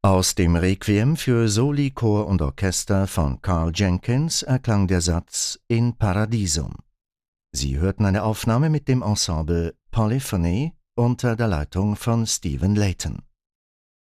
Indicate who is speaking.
Speaker 1: Aus dem Requiem für Soli, Chor und Orchester von Karl Jenkins erklang der Satz In Paradisum. Sie hörten eine Aufnahme mit dem Ensemble Polyphony unter der Leitung von Stephen Layton.